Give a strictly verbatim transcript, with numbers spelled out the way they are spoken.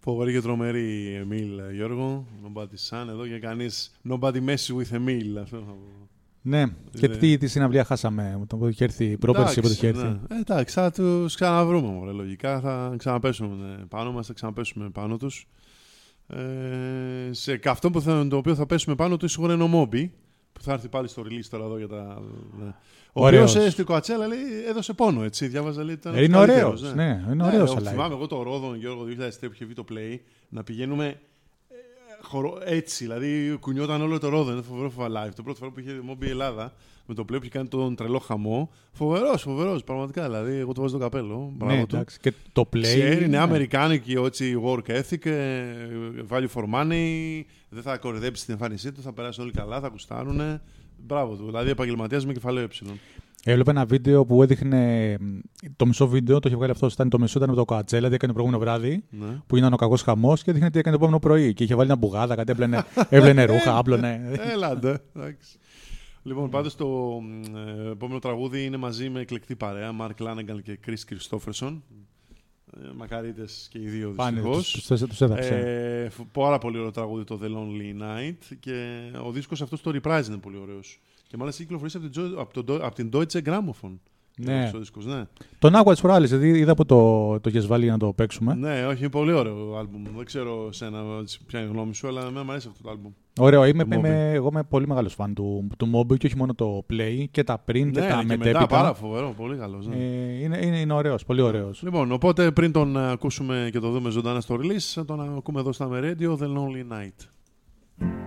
Φοβερή και τρομερή Εμίλ, Γιώργο. Nobody Sun εδώ και κανείς Nobody messes with Emil. Αυτό θα πω. Ναι, και τι, τι συναυλία χάσαμε με τον που είχε έρθει, πρόπερση που είχε έρθει. Ναι. Ε, εντάξει, θα τους ξαναβρούμε, μωρέ, λογικά. Θα ξαναπέσουμε πάνω μας, θα ξαναπέσουμε πάνω τους. Ε, σε αυτό που θα, το οποίο θα πέσουμε πάνω του σίγουρα είναι ο Μόμπι, που θα έρθει πάλι στο release τώρα εδώ για τα... Ναι. Ο οποίος ε, στην Κοατσέλα λέει έδωσε πόνο, έτσι, διάβαζα λέει ήταν ε, είναι ωραίος, ναι. ναι, είναι ωραίος. Ναι, θυμάμαι εγώ το Ρόδον, Γιώργο, δύο χιλιάδες τρία που είχε βγει το Play, να πηγαίνουμε χορο, έτσι, δηλαδή κουνιόταν όλο το Ρόδον, είναι φοβερό live. Το πρώτο φορά που είχε Μόμπι Ελλάδα, με το Play που είχε κάνει τον τρελό χαμό, φοβερός, φοβερός, πραγματικά, δηλαδή εγώ το βάζω το καπέλο. Ναι, εντάξει, και το Play... Ξέρει, είναι αμερικάνικη έτσι, work ethic, value for money, δεν θα κορυδέψει την εμφάνισή του, θα περάσουν όλοι καλά, θα κουστάρουνε. Μπράβο του, δηλαδή επαγγελματίας με κεφαλαίο ε. Έβλεπα ένα βίντεο που έδειχνε. Το μισό βίντεο το είχε βγάλει αυτό. Ήταν το μισό ήταν με το Coachella, δηλαδή έκανε το προηγούμενο βράδυ. Ναι. Που ήταν ο κακός χαμός και έδειχνε τι έκανε το επόμενο πρωί. Και είχε βάλει ένα μπουγάδα, κάτι έπλαινε, έβλαινε ρούχα, άπλωνε. Έλαντε. Λοιπόν, πάντως το ε, επόμενο τραγούδι είναι μαζί με εκλεκτή παρέα. Μαρκ Λάνεγκαν και Κρίς Κριστόφερσον. Ε, μακαρίτες και οι δύο δυστυχώς. Τους έδαψε. Ε, πάρα πολύ ωραίο τραγούδι το The Lonely Night. Και ο δίσκος αυτός το Reprise είναι πολύ ωραίος. Και μάλιστα έχει κυκλοφορήσει από την, από, το, από την Deutsche Grammophon. Ναι. Δίσκος, ναι. Τον άκουγα τις προάλλες, δηλαδή είδα από το, το έχεις βάλει για να το παίξουμε. Ναι, όχι, είναι πολύ ωραίο άλμπουμ. Δεν ξέρω σένα ποια είναι η γνώμη σου, αλλά εμένα μου αρέσει αυτό το άλμπουμ. Ωραίο, είμαι, είμαι, εγώ είμαι πολύ μεγάλος φαν του, του Moby και όχι μόνο το Play και τα πριν ναι, και τα και μετέπειτα. Μετά, πάρα φοβερό, πολύ καλός. Ναι. Ε, είναι, είναι, είναι ωραίος, πολύ ωραίος. Λοιπόν, οπότε πριν τον ακούσουμε και το δούμε ζωντανά στο release, θα τον ακούμε εδώ στα Meradio, The Lonely Night.